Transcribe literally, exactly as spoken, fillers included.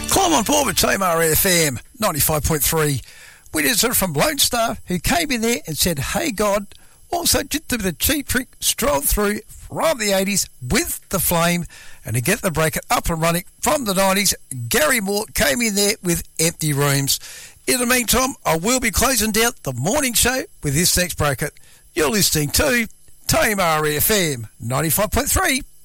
Climb on board with Tamar F M ninety-five point three. Witness from Lone Star, who came in there and said, "Hey God," also did the cheap trick, strolled through from the eighties with the flame, and to get the breaker up and running from the nineties, Gary Moore came in there with Empty Rooms. In the meantime, I will be closing down the morning show with this next breaker. You're listening to Tamar F M ninety-five point three.